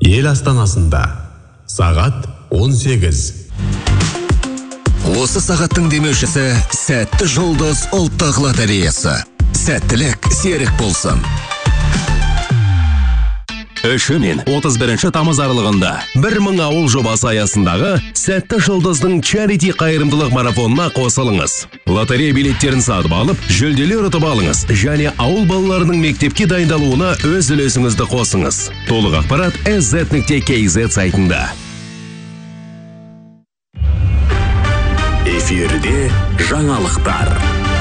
Ел астанасында сағат 18. Осы сағаттың демеушісі Сәтті жұлдыз ұлттық лотереясы. Сәттілік серік болсын. 3 мен 31 тамыз аралығында 1000 ауыл жобасы аясындағы Сәтті жұлдыздың чарити қайырымдылық марафонына қосылыңыз. Лотерея билеттерін сатып алып, жүлделер ұтып алыңыз және ауыл балаларының мектепке дайындалуына өз үлесіңізді қосыңыз. Толық ақпарат sz.kz сайтында. Эфирде жаңалықтар.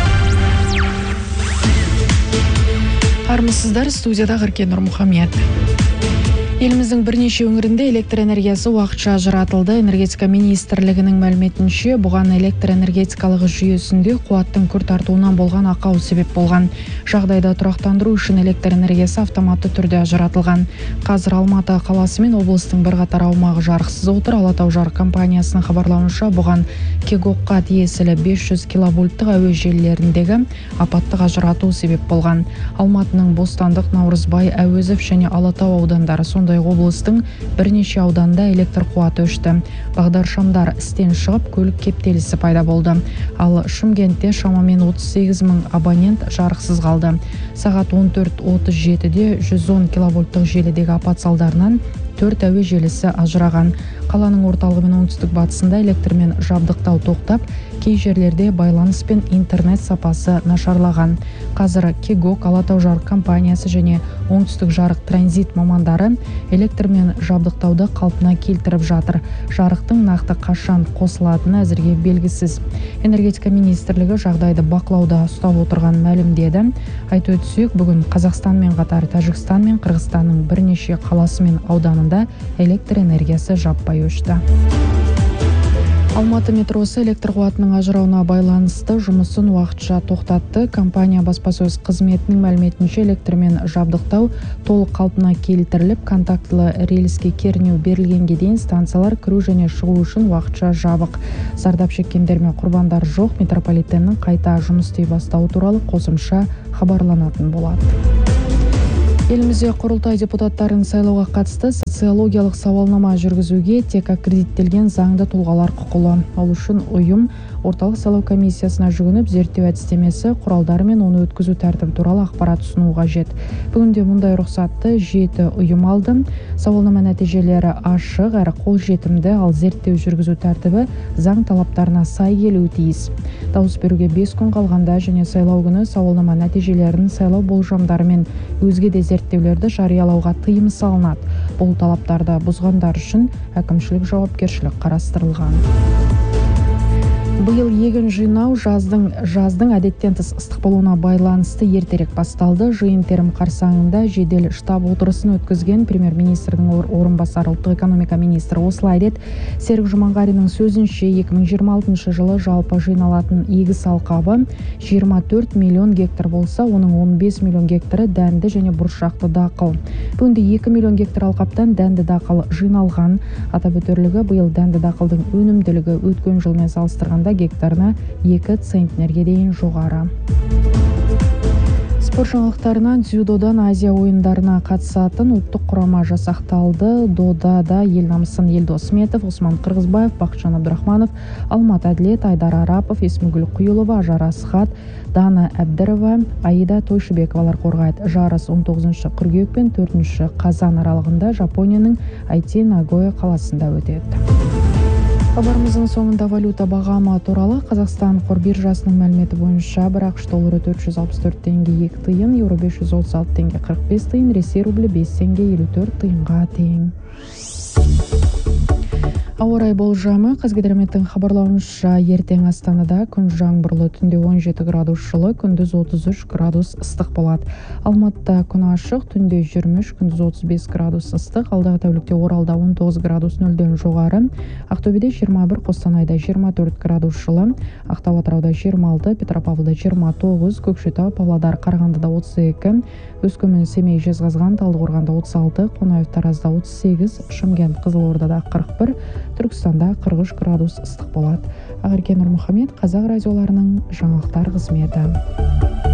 Армысыздар, студияда Ғыркен Нұрмұхамед. Еліміздің бірнеше өңірінде электр энергиясы уақытша ажыратылды. Энергетика министрлігінің мәліметінше, бұған электр энергетикалық жүйесінде қуаттың күрт артуынан болған ақау себеп болған. Жағдайда тұрақтандыру үшін электр энергиясы автоматты түрде ажыратылған. Қазір Алматы қаласы мен облыстың бірқатар аумағы жарықсыз отыр. Алатау жарық компаниясының хабарлауынша, бұған Кегокқа тиесілі 500 киловольттық әуе желілеріндегі апаттық ажырату себеп болған. Алматының Бостандық, Наурызбай, Әуезов және Алатау аудандары, сондай облыстың бірнеше ауданда электр қуаты өшті. Бағдаршамдар істен шығып, көлік кептелісі пайда болды. Ал Шымкентте шамамен 38 мың абонент жарықсыз қалды. Сағат 14:37-де 110 киловольттық желідегі апат салдарынан 4 әуе желісі ажыраған. Қаланың орталығы мен оңтүстік батысында электрмен жабдықтау тоқтап, кей жерлерде байланыс пен интернет сапасы нашарлаған. Қазір Кегок, Алатау жарық компаниясы және оңтүстік жарық транзит мамандары электрмен жабдықтауды қалпына келтіріп жатыр. Жарықтың нақты қашан қосылатыны әзірге белгісіз. Энергетика министрлігі жағдайды бақылауда ұстап отырған мәлімдеді. Айтып өтсек, бүгін Қазақстанмен қатар Тәжікстан мен Қырғызстанның бірнеше қаласы мен ауданында электр энергиясы жаппай өшті. Алматы метросы электр қуатының ажырауына байланысты жұмысын уақытша тоқтатты. Компания баспасөз қызметінің мәліметінше, электрмен жабдықтау толық қалпына келтіріліп, контактылы рельске кернеу берілгенге дейін станциялар кіру және шығу үшін уақытша жабық. Зардап шеккендер мен құрбандар жоқ. Метрополитеннің қайта жұмыс істей бастауы туралы қосымша хабарланатын болады. Елімізде құрылтай депутаттарын сайлауға қатысты социологиялық сауалнама жүргізуге тек аккредиттелген заңды тұлғалар құқылы. Ол үшін ұйым орталық сайлау комиссиясына жүгініп, зерттеу әдістемесі, құралдары мен оны өткізу тәртібі туралы ақпарат ұсыну қажет. Бүгінде мұндай рұқсатты 7 ұйым алды. Сауалнама нәтижелері ашық әрі қолжетімді, ал зерттеу жүргізу тәртібі заң талаптарына сай келуі тиіс. Дауыс беруге 5 күн қалғанда және сайлау күні сауалнама нәтижелерін, сайлау болжамдары мен өзге де зерттеулерді жариялауға тыйым салынады. Бұл талаптарды бұзғандар үшін әкімшілік жауапкершілік қарастырылған. Биыл егін жинау жаздың әдеттен тыс ыстық болуына байланысты ертерек басталды. Жиын терім қарсаңында жедел штаб отырысын өткізген премьер-министрдің орынбасары ұлттық экономика министрі осылай деді. Серік Жұманғаринның сөзінше, 2026 жылы жалпы жиналатын егіс алқабы 24 миллион гектар болса, оның 15 миллион гектары дәнді және бұршақты дақыл. Бүгінде 2 миллион гектар алқаптан дәнді дақыл жиналған. Атап өтерлігі, биыл дәнді дақылдың өнімділігі өткен жылмен салыстырғанда гектарына 2 центнерге дейін жоғары. Спорт жаңалықтарынан дзюдодан Азия ойындарына қатысатын ұлттық құрама жасақталды. Додада ел намысын Елдос Сметов, Осман Қырғызбаев, Бақытжан Абдрахманов, Алмат Әділет, Айдар Арапов, Есмігүл Құйылова, Ажар Асхат, Дана Әбдірова, Аида Тойшыбековалар қорғайды. Жарыс 19 қыркүйек пен 4 қазан аралығында Жапонияның Айти Нагоя қаласында өтеді. Хабарымыздың соңында валюта бағамы туралы. Қазақстан қор биржасының мәліметі бойынша бір ақш доллары 464 теңге 2 тиын, еуро 536 теңге 45 тиын, Ресей рублі 5 теңге 54 тиынға тең. Ауа райы болжамы. Қазгидрометтің хабарлауынша, ертең Астанада күн жаңбырлы, түнде 17 градус жылы, күндіз 33 градус ыстық болады. Алматыда күн ашық, түнде 23, күндіз 35 градус ыстық. Алдағы тәулікте Оралда 19 градус нөлден жоғары. Ақтөбеде 21, Қостанайда 24 градус жылы, Ақтау Атырауда 26, Петропавлда 29, Көкшетау, Павлодар, Қарағандыда 32, Өскемен, Семей, Жезқазған, Талдықорғанда 36, Қонаев, Таразда 38, Шымкент, Қызылордада 41, Түркістанда 43 градус ыстық болады. Ғыркен Нұрмұхамед, Қазақ радиоларының жаңалықтар қызметі.